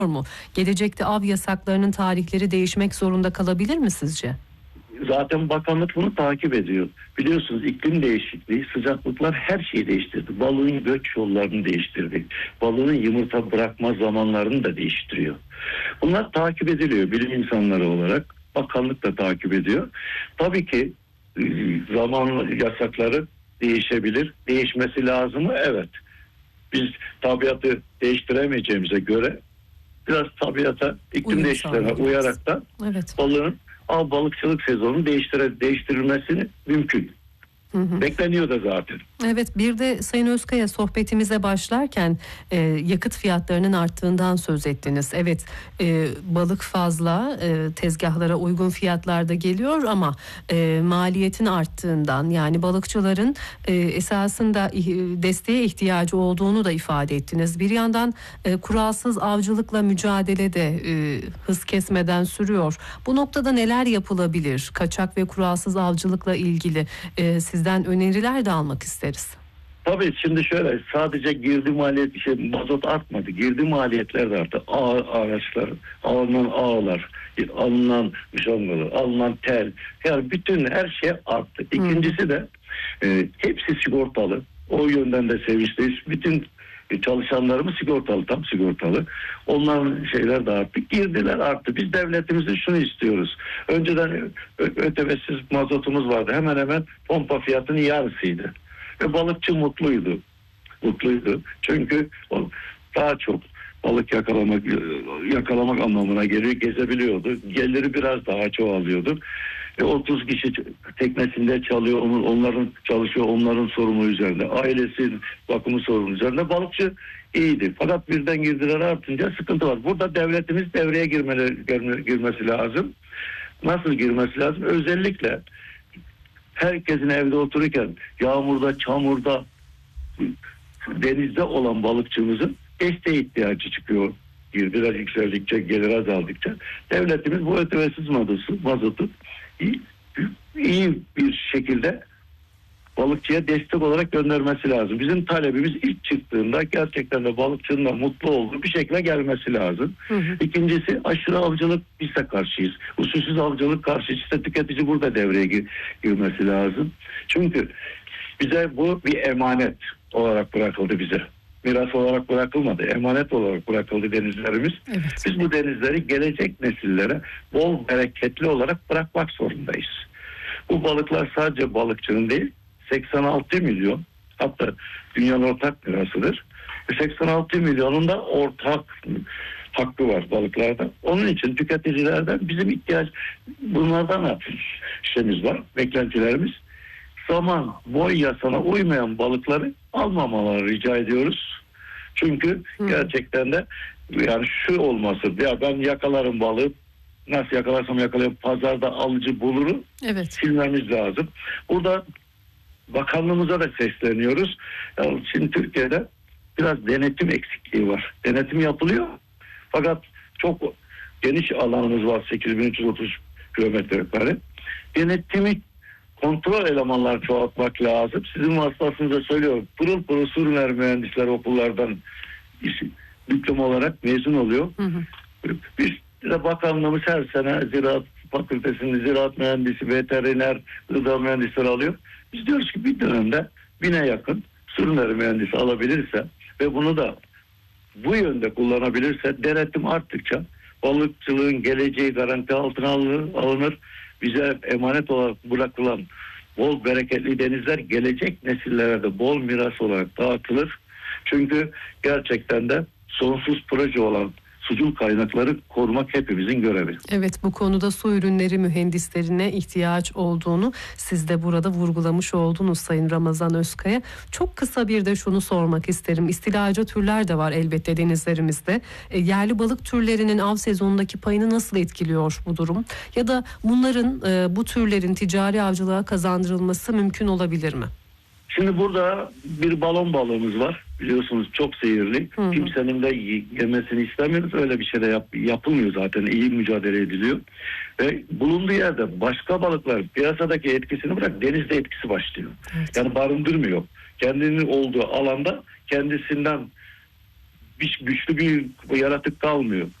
mu? Gelecekte av yasaklarının tarihleri değişmek zorunda kalabilir mi sizce? Zaten bakanlık bunu takip ediyor. Biliyorsunuz iklim değişikliği, sıcaklıklar her şeyi değiştirdi. Balığın göç yollarını değiştirdi. Balığın yumurta bırakma zamanlarını da değiştiriyor. Bunlar takip ediliyor bilim insanları olarak. Bakanlık da takip ediyor. Tabii ki zaman yasakları değişebilir. Değişmesi lazım mı? Evet. Biz tabiatı değiştiremeyeceğimize göre biraz tabiata, iklim değişikliğine uyarak da balığın balıkçılık sezonunun değiştirilmesini mümkün. Bekleniyor da zaten. Evet, bir de Sayın Özkaya, sohbetimize başlarken yakıt fiyatlarının arttığından söz ettiniz. Evet, balık fazla, tezgahlara uygun fiyatlarda geliyor ama maliyetin arttığından, yani balıkçıların esasında desteğe ihtiyacı olduğunu da ifade ettiniz. Bir yandan kuralsız avcılıkla mücadele de hız kesmeden sürüyor. Bu noktada neler yapılabilir? Kaçak ve kuralsız avcılıkla ilgili sizden öneriler de almak isteriz. Tabii şimdi şöyle, sadece girdi maliyet, mazot artmadı. Girdi maliyetler de arttı. Araçlar, alınan ağlar, alınan ışangalı, alınan tel, yani bütün her şey arttı. İkincisi de hepsi sigortalı. O yönden de sevinçliyiz. Bütün çalışanlarımız sigortalı, tam sigortalı. Onların şeyler de arttı. Girdiler arttı. Biz devletimizden şunu istiyoruz. Önceden ötebesiz mazotumuz vardı. Hemen hemen pompa fiyatının yarısıydı. Ve balıkçı mutluydu. Çünkü o daha çok balık yakalamak anlamına geliyor. Gezebiliyordu. Geliri biraz daha çoğalıyordu. 30 kişi teknesinde çalıyor, onların çalışıyor, onların sorumlu üzerinde. Ailesi bakımı sorumlu üzerinde. Balıkçı iyiydi. Fakat birden girdiler artınca sıkıntı var. Burada devletimiz devreye girmesi lazım. Nasıl girmesi lazım? Özellikle herkesin evde otururken yağmurda, çamurda, denizde olan balıkçımızın desteğe ihtiyacı çıkıyor. Girdiler yükseldikçe, gelir azaldıkça. Devletimiz bu ötevesiz mazotu iyi bir şekilde balıkçıya destek olarak göndermesi lazım. Bizim talebimiz ilk çıktığında gerçekten de balıkçının da mutlu olduğu bir şekilde gelmesi lazım. İkincisi, aşırı avcılık, biz de karşıyız. Usulsüz avcılık karşıyız. İşte tüketici burada devreye girmesi lazım. Çünkü bize bu bir emanet olarak bırakıldı bize. Miras olarak bırakılmadı. Emanet olarak bırakıldı denizlerimiz. Evet. Biz bu denizleri gelecek nesillere bol bereketli olarak bırakmak zorundayız. Bu balıklar sadece balıkçının değil, 86 milyon, hatta dünyanın ortak mirasıdır. 86 milyonun da ortak hakkı var balıklarda. Onun için tüketicilerden bizim bunlardan şeyimiz var, beklentilerimiz. Zaman, boy yasana uymayan balıkları almamaları rica ediyoruz. Çünkü gerçekten de yani şu olması, ya ben yakalarım balığı, nasıl yakalarsam yakalayayım, pazarda alıcı bulurum, silmemiz lazım. Burada bakanlığımıza da sesleniyoruz. Yani şimdi Türkiye'de biraz denetim eksikliği var. Denetim yapılıyor fakat çok geniş alanımız var, 8330 kilometre kare. Denetimi kontrol elemanlar çoğaltmak lazım. Sizin vasıtasınıza söylüyorum. Pırıl pırıl Suriner mühendisler okullardan diploma olarak mezun oluyor. Biz de bakanlığımız her sene Ziraat Fakültesi'nde ziraat mühendisi, veteriner, gıda mühendisleri alıyor. Biz diyoruz ki bir dönemde 1000'e yakın Suriner mühendisi alabilirse ve bunu da bu yönde kullanabilirse, denetim arttıkça balıkçılığın geleceği garanti altına alınır. Bize emanet olarak bırakılan bol bereketli denizler gelecek nesillere de bol miras olarak dağıtılır. Çünkü gerçekten de sonsuz proje olan sucul kaynakları korumak hepimizin görevi. Evet, bu konuda su ürünleri mühendislerine ihtiyaç olduğunu siz de burada vurgulamış oldunuz Sayın Ramazan Özkaya. Çok kısa bir de şunu sormak isterim. İstilacı türler de var elbette denizlerimizde. Yerli balık türlerinin av sezonundaki payını nasıl etkiliyor bu durum? Ya da bunların, bu türlerin ticari avcılığa kazandırılması mümkün olabilir mi? Şimdi burada bir balon balığımız var. Biliyorsunuz çok zehirli. Kimsenin de yemesini istemiyoruz. Öyle bir şey de yapılmıyor zaten. İyi mücadele ediliyor. Ve bulunduğu yerde başka balıklar piyasadaki etkisini bırak, denizde etkisi başlıyor. Yani barındırmıyor. Kendinin olduğu alanda kendisinden güçlü bir yaratık kalmıyor.